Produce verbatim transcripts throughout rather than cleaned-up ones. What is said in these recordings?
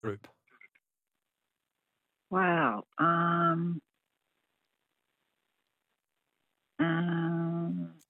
group? Wow. Um, um,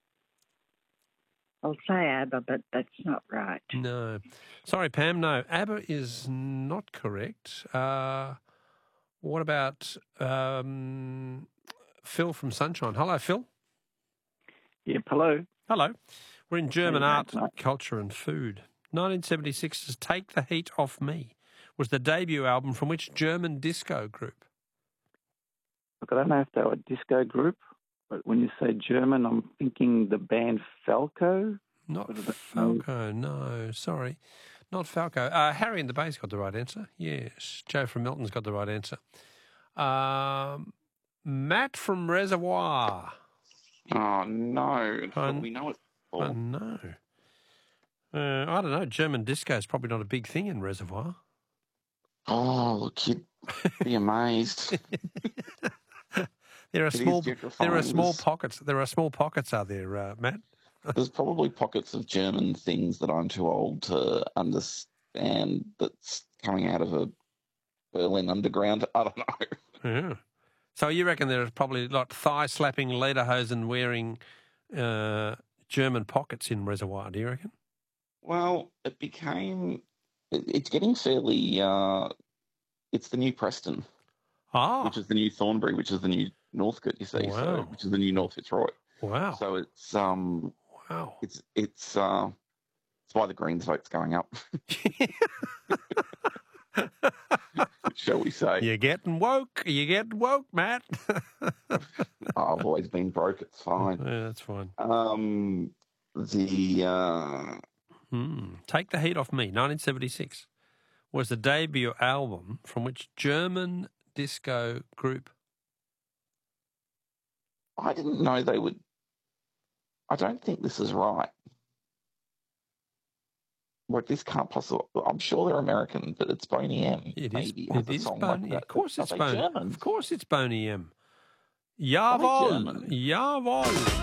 I'll say ABBA, but that's not right. No. Sorry, Pam, no. ABBA is not correct. Uh, what about um, Phil from Sunshine? Hello, Phil. Yep, hello. Hello. We're in German Hey, art, mate. culture and food. nineteen seventy-six's Take the Heat Off Me was the debut album from which German disco group? Look, I don't know if they were a disco group, but when you say German, I'm thinking the band Falco. Not What is it? Falco, no, sorry. Not Falco. Uh, Harry and the Bass got the right answer. Yes. Joe from Milton's got the right answer. Um, Matt from Reservoir. Oh, no. That's I- what we know it Oh, for. no. Uh, I don't know. German disco is probably not a big thing in Reservoir. Oh, look, you'd be amazed. There are It is small. There are gentrifying. small There's- pockets. There are small pockets, are there, uh, Matt? There's probably pockets of German things that I'm too old to understand that's coming out of a Berlin underground. I don't know. Yeah. So you reckon there's probably like thigh-slapping, lederhosen wearing uh, German pockets in Reservoir, do you reckon? Well, it became... it- It's getting fairly... Uh, it's the new Preston, Ah, which is the new Thornbury, which is the new Northcote, you see, so, Wow. which is the new North Fitzroy. wow, So it's um, wow. it's it's uh, it's why the Greens vote's going up, shall we say? You're getting woke. You're getting woke, Matt. I've always been broke. It's fine. Yeah, that's fine. Um, the uh, Hmm. Take the Heat Off Me, nineteen seventy-six, was the debut album from which German disco group? I didn't know they would. I don't think this is right. Like this can't possibly. I'm sure they're American, but it's Boney M. It is. maybe has It a is song Boney. like that. Of course, Are it's they Boney. German? Of course, it's Boney M. Are they Jawohl. German? Jawohl.